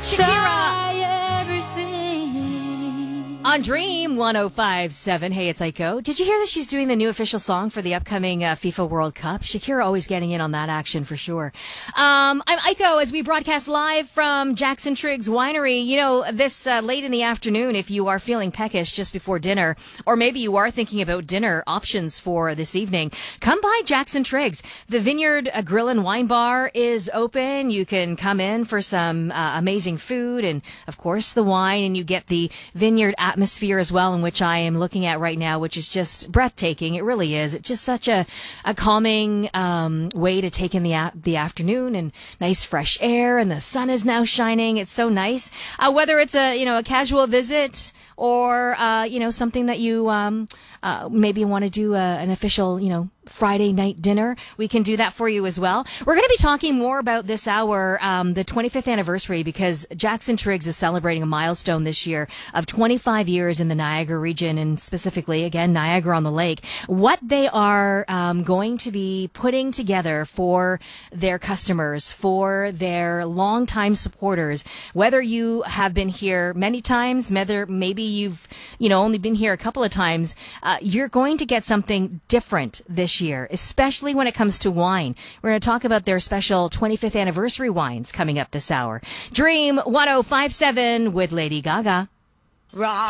Shakira on Dream 105.7. Hey, it's Aiko. Did you hear that she's doing the new official song for the upcoming FIFA World Cup? Shakira always getting in on that action for sure. I'm Aiko as we broadcast live from Jackson Triggs Winery. You know, this late in the afternoon, if you are feeling peckish just before dinner, or maybe you are thinking about dinner options for this evening, come by Jackson Triggs. The Vineyard Grill and Wine Bar is open. You can come in for some amazing food and, of course, the wine, and you get the vineyard atmosphere as well, in which I am looking at right now, which is just breathtaking. It really is. It's just such a calming way to take in the afternoon, and nice fresh air, and the sun is now shining. It's so nice. Whether it's a casual visit or something that you maybe want to do an official Friday night dinner, we can do that for you as well. We're going to be talking more about this hour, the 25th anniversary, because Jackson Triggs is celebrating a milestone this year of 25 years in the Niagara region, and specifically, again, Niagara on the Lake. What they are going to be putting together for their customers, for their longtime supporters, whether you have been here many times, whether maybe you've only been here a couple of times, you're going to get something different this year, especially when it comes to wine. We're going to talk about their special 25th anniversary wines coming up this hour. Dream 105.7 with Lady Gaga.